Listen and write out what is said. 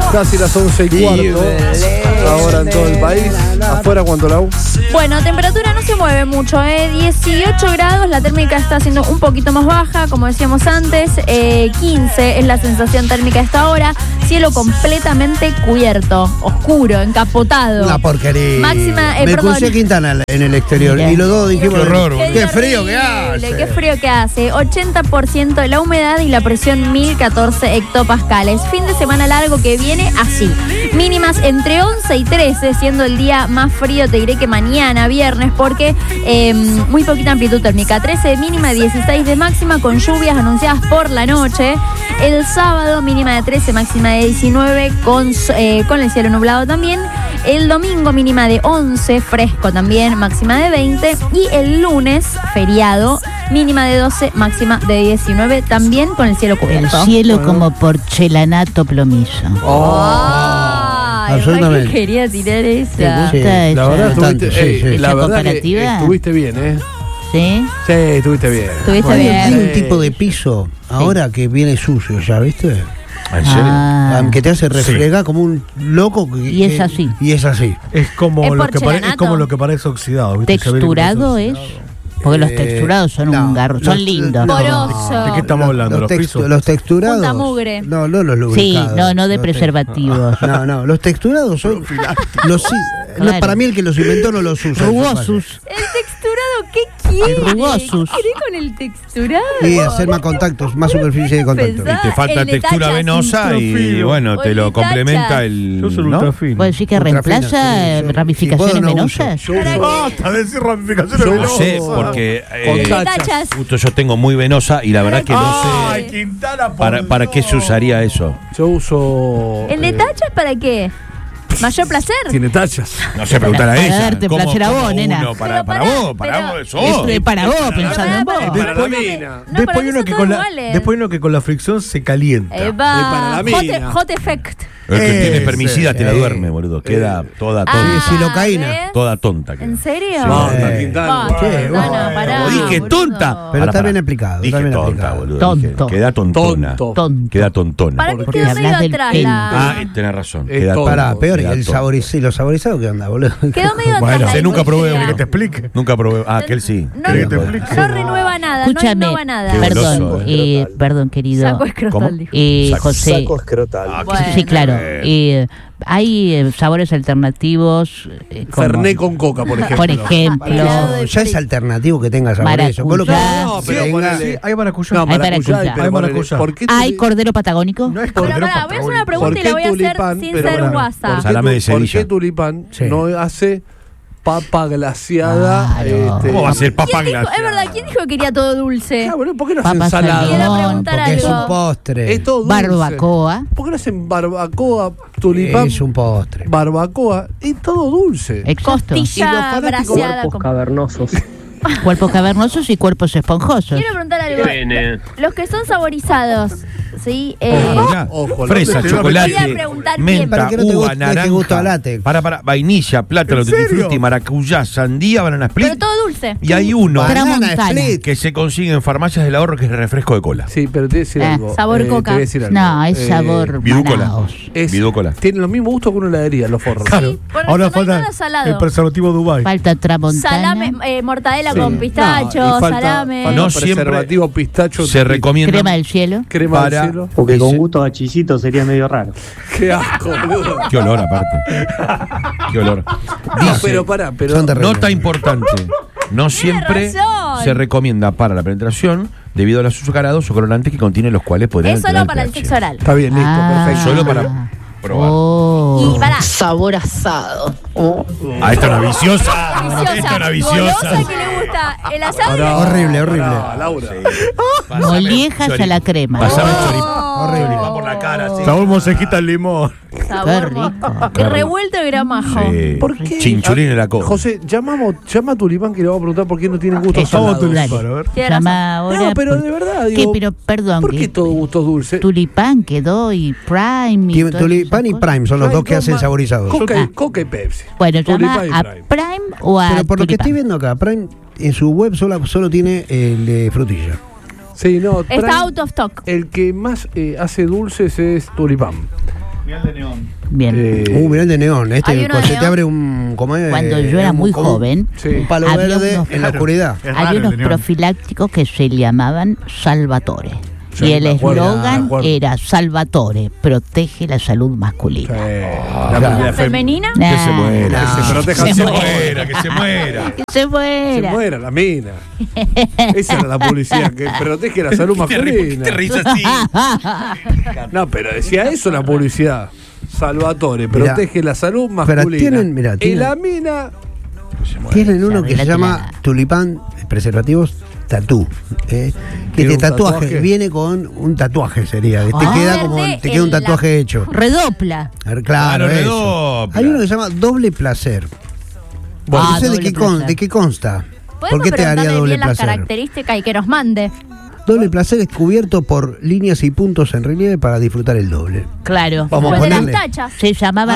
Casi las 11:15. Ahora en todo el país. Afuera, ¿cuánto, Lau? Bueno, temperatura no se mueve mucho, 18 grados, la térmica está siendo un poquito más baja, como decíamos antes, 15 es la sensación térmica a esta hora, cielo completamente cubierto, oscuro, encapotado. Una porquería. Máxima, Me crucé a Quintana en el exterior. Mira. Y los dos dijimos, Qué horror, qué frío que hace. Qué frío que hace. 80% de la humedad y la presión 1014 hectopascales. Fin de semana largo que viene así. Mínimas entre 11 y 13, siendo el día más frío, te diré que mañana, viernes, porque muy poquita amplitud térmica. 13 de mínima, 16 de máxima, con lluvias anunciadas por la noche. El sábado, mínima de 13, máxima de 19, con el cielo nublado también. El domingo, mínima de 11, fresco también, máxima de 20. Y el lunes, feriado, mínima de 12, máxima de 19, también con el cielo cubierto. El cielo como porcelanato plomizo. Ay, absolutamente. ¿para qué quería tirar esa? ¿Te gusta Sí, esa? La verdad, Bastante, estuviste, sí. la ¿Esa verdad que comparativa? estuviste bien, ¿eh? ¿Sí? Sí, estuviste bien. Estuviste Hay bien. un tipo de piso ahora que viene sucio, ¿ya viste? ¿En serio? Ah. Que te hace refregar como un loco. Y es así. Y es así. Es como ¿Es lo que porcelanato? es como lo que parece oxidado, ¿viste? Se ve como ¿Texturado es? oxidado. Porque los texturados son no, un garro, son los- lindos. no. Poroso. ¿De qué estamos hablando? ¿Los pisos? Los texturados. Punta mugre. No, no los Sí, lubricados. no de Los preservativos. No, los texturados son. Claro. Para mí el que los inventó no los usa. Rugosos. ¿El texturado qué quiere? Rugosos. ¿Qué quiere con el texturado? Y hacer más contactos, más superficie de contacto. Pensá. Y te falta el de textura tachas venosa y ultrafino. bueno, O te el lo de complementa tachas. el. Yo soy ¿no? ultrafino. ¿Puedo decir que Ultrafino, reemplaza sí, sí. ramificaciones Si puedo, no venosas? uso. Basta de decir ramificaciones No venosas. sé, porque El de tachas. justo yo tengo muy venosa y la verdad que no Ay, sé Quintana, para qué se usaría eso. Yo uso. ¿El de tachas para qué? ¿Mayor placer? Tiene tachas. No sé, preguntar a Para ella. darte ¿Cómo- placer a cómo vos, nena. uno para Pero vos, pará, para pero- vos, eso. Es para vos, pensando en vos. Para la Después- mina. No, Después para hay mí uno son que todos con la iguales. después hay uno que con la fricción se calienta. Va. Y para la mina. Hot effect. El que tiene Ese, permisida te la duerme, boludo. Queda toda Sí, tonta. silocaína. ¿ves? Toda tonta. queda. ¿En serio? Basta, Quintana. Basta, Sí, Quintana, pará, Dije boludo. tonta. Pero está Pará. bien explicado, Dije está bien tonta, explicado. boludo. Tonto. Dije, queda tontona. Tonto. Tonto. Queda tontona. Para mí Porque quedó hablas medio del atrás pelo. Ah, la... tenés razón. Es Queda tonto. Pará, peor, y Queda el tonto. los saborizados, ¿qué onda, boludo? Quedó medio atrás Bueno, la ese nunca probé, industria. que te explique. Nunca probé. Ah, aquel sí. No, ¿Querés que te explique? no renueva nada, Escúchame, no innova nada. Qué perdón, goloso, perdón, querido. Saco escrotal, ¿Cómo? dijo. José, Ah, Bueno. sí, claro. Hay sabores alternativos. Como- Fernet con coca, por ejemplo. Por ejemplo. Helado de Ya es alternativo que tenga sabor eso. Vos lo que- Maracuyá. No, pero Sí, ponele- Sí, hay maracuyá. No, Hay maracuyá, maracuyá. pero Hay ponele, maracuyá. ¿por qué ¿Hay tuli- cordero patagónico? No es Pero cordero pará, voy a hacer una ¿por pregunta y qué la voy a hacer tulipán? sin Pero ser pará, guasa. ¿por qué Salame de ¿Por Sevilla. qué tulipán Sí. no hace papa glaciada? Claro. ¿Cómo va a ser papa ¿Quién dijo? glaciada? Es verdad, ¿quién dijo que quería todo dulce? Ah, bueno, ¿por qué no hacen Papas ensalada? Quiero salmón, preguntar Porque es algo. un postre. Es todo dulce. Barbacoa. ¿Por qué no hacen barbacoa, tulipán? Es un postre. Barbacoa, es todo dulce. Exacto. Y los Costilla fanáticos- braseada con... cavernosos. Cuerpos cavernosos y cuerpos esponjosos. Quiero preguntar algo. Los que son saborizados, ¿sí? Mirá, Ojo, fresa, no te- chocolate, Voy a preguntar bien. menta, Para que no te uva, guste- deje gusto a naranja, látex. para, vainilla, plátano, ¿En tutti serio? frutti, maracuyá, sandía, banana split. Pero todo dulce. Y hay uno Banana Tramontana. split. que se consigue en farmacias del ahorro que es refresco de cola. Sí, pero te voy a decir algo. sabor coca. Te voy a decir algo. No, es sabor Vidúcola. Manaos. Vidúcola. Tienen los mismos gustos que una heladería, los forros. Claro. Sí, por eso Ahora no hay falta nada salado. el preservativo Dubai. Falta tramontana. Salame, mortadela Sí. con No, pistacho, y falta salame. No siempre preservativo, pistacho, Se recomienda Crema del cielo. crema para- del cielo. Porque con Ese- gusto a chisito sería medio raro. Qué asco, boludo. Qué olor aparte. Qué olor. No, Dice, pero pará, pero Son terribles. nota importante. No siempre razón. se recomienda para la penetración debido a los azucarados o colorantes que contienen los cuales podrían Es solo alterar para el pH. sexo oral. está bien, listo, Ah. perfecto. Solo para probar. Oh. Y pará. Sabor asado. Ah, esta es una viciosa. Viciosa, Esta es una golosa viciosa. que le gusta el asado. Pará, Horrible, horrible. pará, Laura. Pásame Mollejas chori- a la crema. Pasame choripán. Horrible. Choripán por la cara, sí. Sabor monsejita al limón. Qué Sabor. rico. Qué revuelto de gramajo. Sí. ¿Por qué? Chinchulín en la cola. José, llama a Tulipán que le vamos a preguntar por qué no tiene gusto Eso, salado. dale. Para ver. Tiene Llama razón. ahora. No, pero por- de verdad, ¿Qué? digo, Pero perdón. ¿por qué todo gusto dulce? Tulipán quedó y Prime. Y todas Tulipán y esas cosas. Prime son los dos que hacen saborizados. Coca y Pepsi. Bueno, llama Tulipán y a Prime. Prime o a Pero por lo que Tulipán. estoy viendo acá, Prime en su web solo tiene el de frutilla. Sí, no, Prime, Está out of stock. el que más hace dulces es Tulipán. Bien. Mirá el de neón. Hay uno de Se te neón. abre un. ¿Cómo es? Cuando yo era muy como joven, un palo había verde unos- en la oscuridad. Es raro había el unos de neón. profilácticos que se llamaban Salvatore. Sí, y el me acuerdo, me eslogan acuerdo. era Salvatore, protege la salud masculina. La ¿Femenina? Que se muera. Que se proteja, Se se muera. muera, que se muera. Que se Se muera. muera la mina. Esa era la publicidad, que protege la salud masculina. te reís así? No, pero decía eso la publicidad. Salvatore, Mirá, protege la salud pero masculina. mirá, Y tienen- la mina. Tienen uno que se Arreglate llama la- Tulipán Preservativos Tatú. Que ¿Tiene este un tatuaje tatuaje? viene con un tatuaje, sería. Que Ah. te queda como. Verde Te queda un en la- tatuaje hecho. Redopla. Claro, Claro, eso. redopla. Hay uno que se llama doble placer. Ah, no sé doble de placer. qué consta. ¿Podemos ¿Por qué te haría preguntarle doble bien las placer? características y que nos mande? Doble placer es cubierto por líneas y puntos en relieve para disfrutar el doble. Claro. Vamos a Después de las ponerle. tachas. Se llamaban